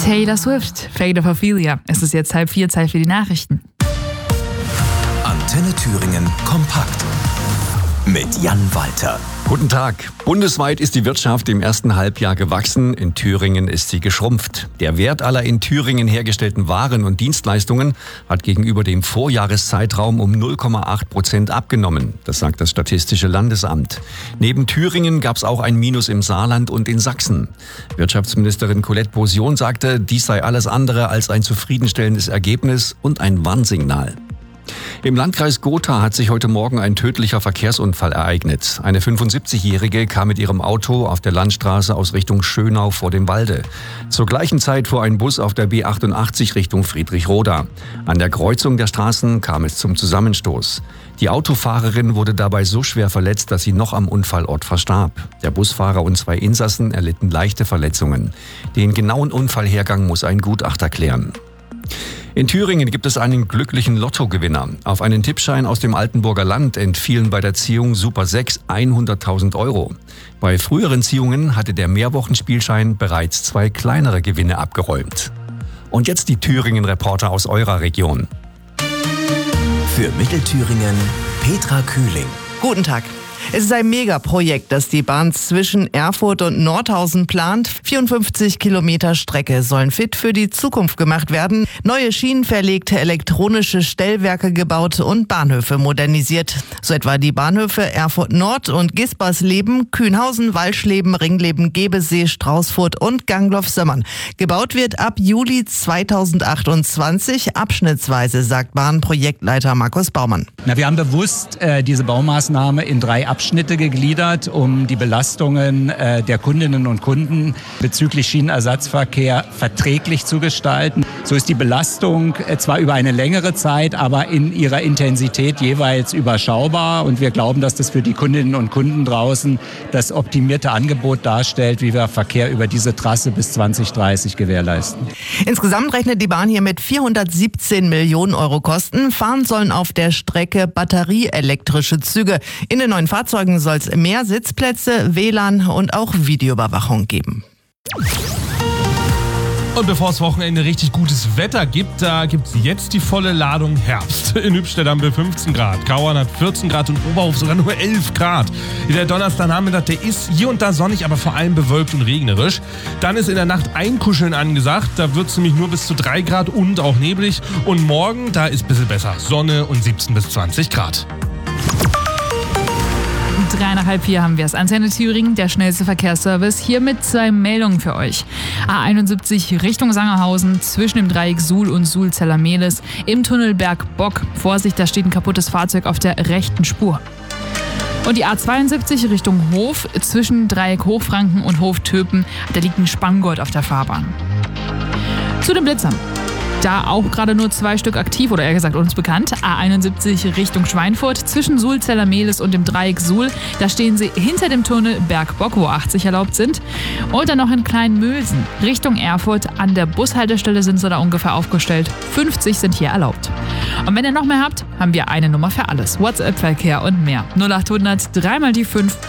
Taylor Swift, Fade of Ophelia. Es ist jetzt 3:30, Zeit für die Nachrichten. Antenne Thüringen kompakt mit Jan Walter. Guten Tag. Bundesweit ist die Wirtschaft im ersten Halbjahr gewachsen. In Thüringen ist sie geschrumpft. Der Wert aller in Thüringen hergestellten Waren und Dienstleistungen hat gegenüber dem Vorjahreszeitraum um 0,8% abgenommen. Das sagt das Statistische Landesamt. Neben Thüringen gab es auch ein Minus im Saarland und in Sachsen. Wirtschaftsministerin Colette Bosion sagte, dies sei alles andere als ein zufriedenstellendes Ergebnis und ein Warnsignal. Im Landkreis Gotha hat sich heute Morgen ein tödlicher Verkehrsunfall ereignet. Eine 75-Jährige kam mit ihrem Auto auf der Landstraße aus Richtung Schönau vor dem Walde. Zur gleichen Zeit fuhr ein Bus auf der B88 Richtung Friedrichroda. An der Kreuzung der Straßen kam es zum Zusammenstoß. Die Autofahrerin wurde dabei so schwer verletzt, dass sie noch am Unfallort verstarb. Der Busfahrer und 2 Insassen erlitten leichte Verletzungen. Den genauen Unfallhergang muss ein Gutachter klären. In Thüringen gibt es einen glücklichen Lottogewinner. Auf einen Tippschein aus dem Altenburger Land entfielen bei der Ziehung Super 6 100.000 €. Bei früheren Ziehungen hatte der Mehrwochenspielschein bereits 2 kleinere Gewinne abgeräumt. Und jetzt die Thüringen-Reporter aus eurer Region. Für Mittelthüringen Petra Kühling. Guten Tag. Es ist ein Megaprojekt, das die Bahn zwischen Erfurt und Nordhausen plant. 54 Kilometer Strecke sollen fit für die Zukunft gemacht werden. Neue Schienen verlegt, elektronische Stellwerke gebaut und Bahnhöfe modernisiert. So etwa die Bahnhöfe Erfurt Nord und Gispersleben, Kühnhausen, Walschleben, Ringleben, Gebesee, Straußfurt und Gangloff-Sömmern. Gebaut wird ab Juli 2028 abschnittsweise, sagt Bahnprojektleiter Markus Baumann. Wir haben bewusst diese Baumaßnahme in 3 Abschnitte gegliedert, um die Belastungen der Kundinnen und Kunden bezüglich Schienenersatzverkehr verträglich zu gestalten. So ist die Belastung zwar über eine längere Zeit, aber in ihrer Intensität jeweils überschaubar. Und wir glauben, dass das für die Kundinnen und Kunden draußen das optimierte Angebot darstellt, wie wir Verkehr über diese Trasse bis 2030 gewährleisten. Insgesamt rechnet die Bahn hier mit 417 Millionen € Kosten. Fahren sollen auf der Strecke batterieelektrische Züge. In den neuen Fahrzeugen soll es mehr Sitzplätze, WLAN und auch Videoüberwachung geben. Und bevor es Wochenende richtig gutes Wetter gibt, da gibt es jetzt die volle Ladung Herbst. In Hübstedt haben wir 15 Grad, Kauern hat 14 Grad und Oberhof sogar nur 11 Grad. Der Donnerstagnachmittag, der ist hier und da sonnig, aber vor allem bewölkt und regnerisch. Dann ist in der Nacht Einkuscheln angesagt, da wird es nämlich nur bis zu 3 Grad und auch neblig. Und morgen, da ist ein bisschen besser, Sonne und 17 bis 20 Grad. 3 nach halb 4 haben wir es. Antenne Thüringen, der schnellste Verkehrsservice. Hier mit 2 Meldungen für euch. A71 Richtung Sangerhausen, zwischen dem Dreieck Suhl und Suhl-Zellermehlis, im Tunnel Bergbock. Vorsicht, da steht ein kaputtes Fahrzeug auf der rechten Spur. Und die A72 Richtung Hof, zwischen Dreieck Hochfranken und Hof Töpen, da liegt ein Spanngurt auf der Fahrbahn. Zu den Blitzern. Da auch gerade nur 2 Stück aktiv, oder eher gesagt uns bekannt. A71 Richtung Schweinfurt, zwischen Suhl-Zellermehlis und dem Dreieck Suhl. Da stehen sie hinter dem Tunnel Bergbock, wo 80 erlaubt sind. Und dann noch in Kleinmülsen, Richtung Erfurt. An der Bushaltestelle sind sie da ungefähr aufgestellt. 50 sind hier erlaubt. Und wenn ihr noch mehr habt, haben wir eine Nummer für alles. WhatsApp-Verkehr und mehr. 0800 3 mal die 5.